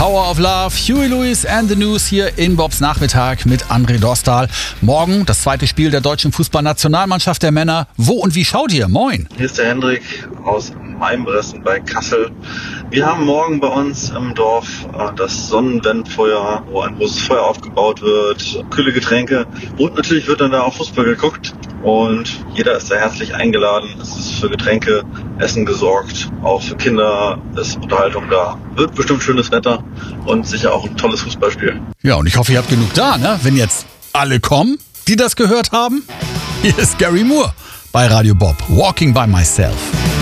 Power of Love, Huey Lewis and the News hier in Bobs Nachmittag mit André Dostal. Morgen das zweite Spiel der deutschen Fußballnationalmannschaft der Männer. Wo und wie schaut ihr? Moin! Hier ist der Hendrik aus Maimbressen bei Kassel. Wir haben morgen bei uns im Dorf das Sonnenwendfeuer, wo ein großes Feuer aufgebaut wird, kühle Getränke und natürlich wird dann da auch Fußball geguckt und jeder ist da herzlich eingeladen. Es ist für Getränke, Essen gesorgt, auch für Kinder ist Unterhaltung da. Wird bestimmt schönes Wetter und sicher auch ein tolles Fußballspiel. Ja, und ich hoffe, ihr habt genug da, ne? Wenn jetzt alle kommen, die das gehört haben. Hier ist Gary Moore bei Radio Bob, Walking by Myself.